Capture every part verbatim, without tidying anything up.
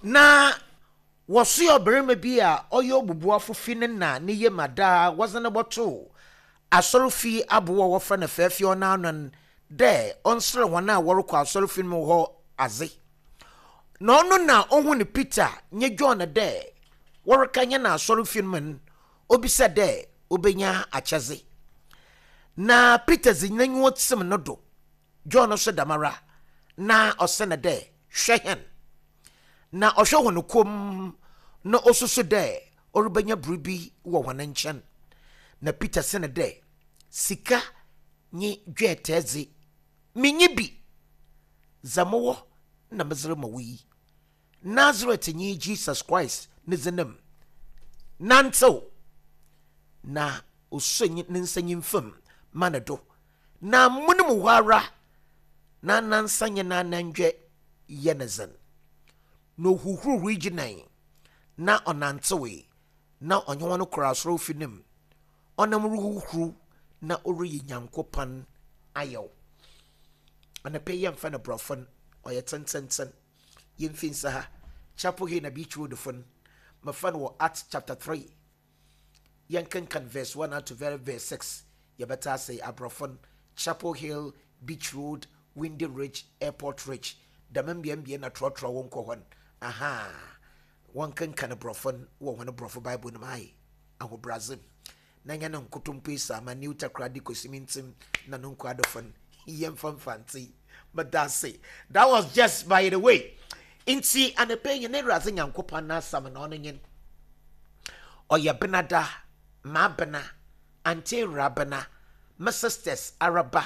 na wɔso yɛ ɔbarima bi a ɔyɛ obubuafo fi ne na ne yɛ madaa wɔze ne bɔto asɔrefi aboɔ wɔfrɛ no fɛɛfi ɔnaanon dɛ ɔnsere wɔn a wɔrekɔ asɔrefi no hɔ aze na ɔno na ɔhu ne Peter nye John dɛ wɔreka nye na asɔrefi no mu obisa dɛ obenya akyɛze na Peter zinyanyi wɔtsem no do John so damara na ɔsɛ ne dɛ hwɛ hɛn na ɔhwɛ hɔ no kom na osusu dɛ ɔrebɛnya biribi wɔ wɔn nkyɛn na Peter sɛ ne dɛ sika nye dwetɛdze menye bi zamowo na mezere ma wi Nazareth nye Jesus Christ ne zenem nantew na osonyi ne nsanyi mfam manedo na munum hɔ ara na nansanye na nanjwe yenezen no huhuru regional na onantewe na onye wono krasro finim onam ruhuru na oriyi nyankopan ayew ana pe yemfa na brofon oye tententen yemfinsa ha chapel here na beach road fon mafan wo Acts chapter three yankan kan verse one to verse six yabata say abrofon Chapel Hill Beach Road Windy Ridge Airport Ridge damambiambia na trotro wonko hon aha wankan kan brofon wo wona brofo bible no mai aho brazil na nya na nkotompe sama new takradi kosimintim na no nko adofon yemfam fancy but that's it. That was just by the way inti anepenye ne raze nyankopa na sama na onenyen oya benada ma bena ante rabena my sisters araba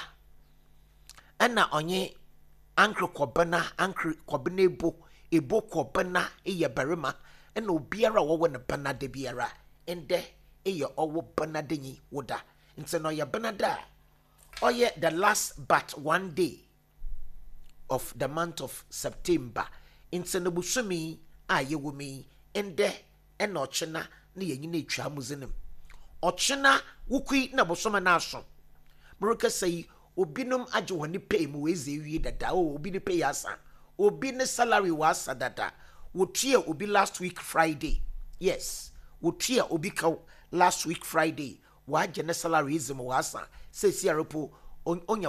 ana onye ankre kobana ankre kobana ebo ebo kobana eye barima na obiara wo ne bana de biara ende eye owo bana de nyi woda nti no ye bana da oye the last but one day of the month of September nti no busumi aye wumi ende ena ochena na yenyina etwa muzenem ochena wukui na bosoma na aso Murika say, Obinum ajwani pay mu wezi wi dada o obi ne pay asa obi ne salary was dada wotia obi last week Friday yes wotia obi ka last week Friday wa je ne salary izem wasa say si arepo onya